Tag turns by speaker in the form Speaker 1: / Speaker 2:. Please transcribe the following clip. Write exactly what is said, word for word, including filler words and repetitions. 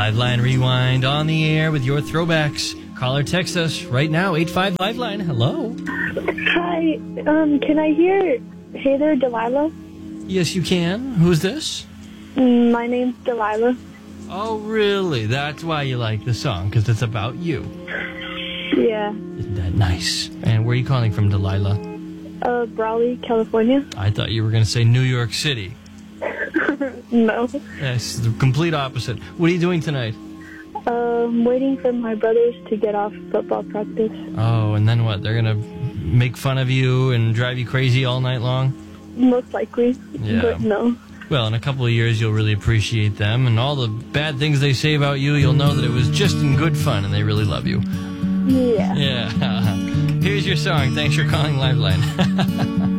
Speaker 1: Liveline Rewind on the air with your throwbacks. Call or text us right now, eight five Liveline. Hello.
Speaker 2: Hi, um, can I hear Hey There, Delilah?
Speaker 1: Yes, you can. Who's this?
Speaker 2: Mm, My name's Delilah.
Speaker 1: Oh, really? That's why you like the song, because it's about you.
Speaker 2: Yeah.
Speaker 1: Isn't that nice? And where are you calling from, Delilah?
Speaker 2: Uh, Brawley, California.
Speaker 1: I thought you were going to say New York City.
Speaker 2: No.
Speaker 1: Yes, the complete opposite. What are you doing tonight?
Speaker 2: Um, waiting for my brothers to get off football practice.
Speaker 1: Oh, and then what? They're going to make fun of you and drive you crazy all night long?
Speaker 2: Most likely.
Speaker 1: Yeah.
Speaker 2: But no.
Speaker 1: Well, in a couple of years, you'll really appreciate them, and all the bad things they say about you, you'll know that it was just in good fun, and they really love you.
Speaker 2: Yeah.
Speaker 1: Yeah. Here's your song. Thanks for calling Liveline.